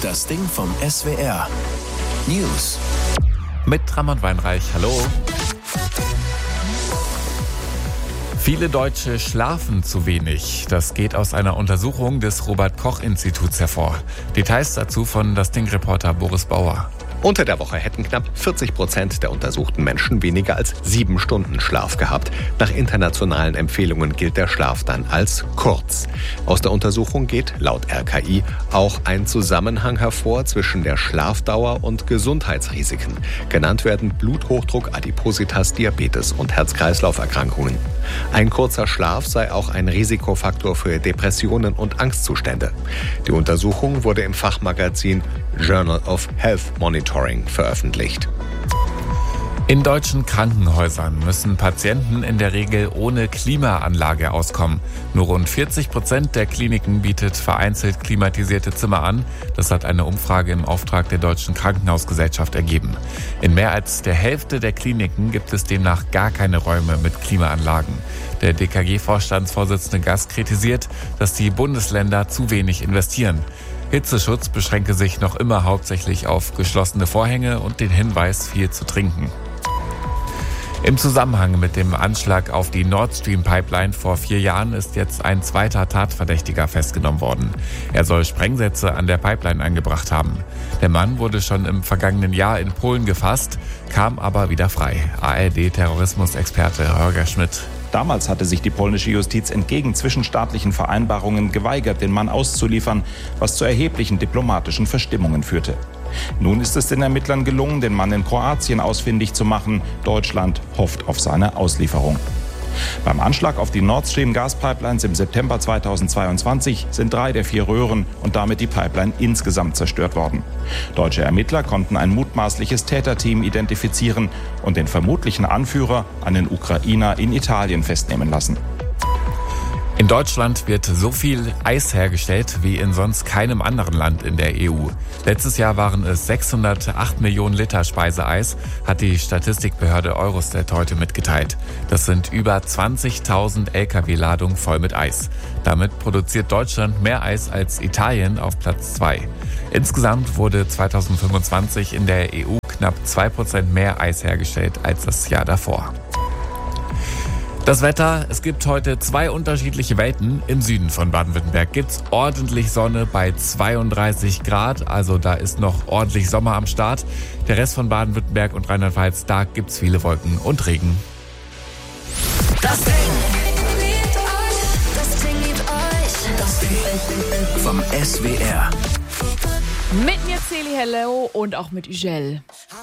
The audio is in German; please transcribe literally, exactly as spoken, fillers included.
Das Ding vom S W R. News. Mit Ramon Weinreich, hallo. Viele Deutsche schlafen zu wenig. Das geht aus einer Untersuchung des Robert-Koch-Instituts hervor. Details dazu von Das Ding-Reporter Boris Bauer. Unter der Woche hätten knapp vierzig Prozent der untersuchten Menschen weniger als sieben Stunden Schlaf gehabt. Nach internationalen Empfehlungen gilt der Schlaf dann als kurz. Aus der Untersuchung geht laut R K I auch ein Zusammenhang hervor zwischen der Schlafdauer und Gesundheitsrisiken. Genannt werden Bluthochdruck, Adipositas, Diabetes und Herz-Kreislauf-Erkrankungen. Ein kurzer Schlaf sei auch ein Risikofaktor für Depressionen und Angstzustände. Die Untersuchung wurde im Fachmagazin Journal of Health Monitoring veröffentlicht. In deutschen Krankenhäusern müssen Patienten in der Regel ohne Klimaanlage auskommen. Nur rund vierzig Prozent der Kliniken bietet vereinzelt klimatisierte Zimmer an. Das hat eine Umfrage im Auftrag der Deutschen Krankenhausgesellschaft ergeben. In mehr als der Hälfte der Kliniken gibt es demnach gar keine Räume mit Klimaanlagen. Der D K G-Vorstandsvorsitzende Gass kritisiert, dass die Bundesländer zu wenig investieren. Hitzeschutz beschränke sich noch immer hauptsächlich auf geschlossene Vorhänge und den Hinweis, viel zu trinken. Im Zusammenhang mit dem Anschlag auf die Nord Stream Pipeline vor vier Jahren ist jetzt ein zweiter Tatverdächtiger festgenommen worden. Er soll Sprengsätze an der Pipeline angebracht haben. Der Mann wurde schon im vergangenen Jahr in Polen gefasst, kam aber wieder frei. A R D-Terrorismusexperte Holger Schmidt. Damals hatte sich die polnische Justiz entgegen zwischenstaatlichen Vereinbarungen geweigert, den Mann auszuliefern, was zu erheblichen diplomatischen Verstimmungen führte. Nun ist es den Ermittlern gelungen, den Mann in Kroatien ausfindig zu machen. Deutschland hofft auf seine Auslieferung. Beim Anschlag auf die Nord Stream Gaspipelines im September zweitausendzweiundzwanzig sind drei der vier Röhren und damit die Pipeline insgesamt zerstört worden. Deutsche Ermittler konnten ein mutmaßliches Täterteam identifizieren und den vermutlichen Anführer, einen Ukrainer, in Italien festnehmen lassen. In Deutschland wird so viel Eis hergestellt wie in sonst keinem anderen Land in der E U. Letztes Jahr waren es sechshundertacht Millionen Liter Speiseeis, hat die Statistikbehörde Eurostat heute mitgeteilt. Das sind über zwanzigtausend L K W-Ladungen voll mit Eis. Damit produziert Deutschland mehr Eis als Italien auf Platz zwei. Insgesamt wurde zweitausendfünfundzwanzig in der E U knapp zwei Prozent mehr Eis hergestellt als das Jahr davor. Das Wetter, es gibt heute zwei unterschiedliche Welten. Im Süden von Baden-Württemberg gibt's ordentlich Sonne bei zweiunddreißig Grad, also da ist noch ordentlich Sommer am Start. Der Rest von Baden-Württemberg und Rheinland-Pfalz, da gibt's viele Wolken und Regen. Das Ding. Das Ding liebt euch. Das Ding vom S W R. Mit mir Celi Hello und auch mit Ugel.